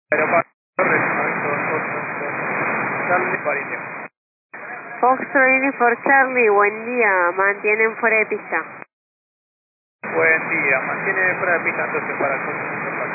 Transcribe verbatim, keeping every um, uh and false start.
Aeropuerto Torres, noventa y dos, Charlie, París. Foxtrot Uniform Charlie, buen día, mantienen fuera de pista. Buen día, mantiene fuera de pista entonces para el próximo.